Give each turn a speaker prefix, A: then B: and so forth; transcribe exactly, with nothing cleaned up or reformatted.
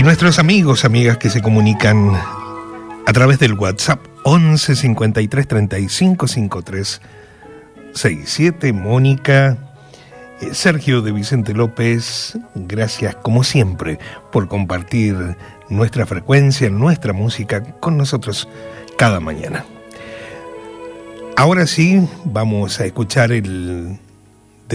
A: Y nuestros amigos, amigas que se comunican a través del WhatsApp once cincuenta y tres treinta y cinco cincuenta y tres sesenta y siete. Mónica, eh, Sergio de Vicente López, gracias como siempre por compartir nuestra frecuencia, nuestra música con nosotros cada mañana. Ahora sí, vamos a escuchar el